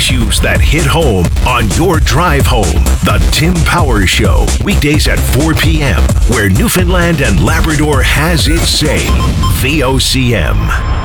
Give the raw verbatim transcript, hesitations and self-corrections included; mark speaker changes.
Speaker 1: issues that hit home on your drive home. The Tim Powers Show, weekdays at four p.m., where Newfoundland and Labrador has its say. V O C M.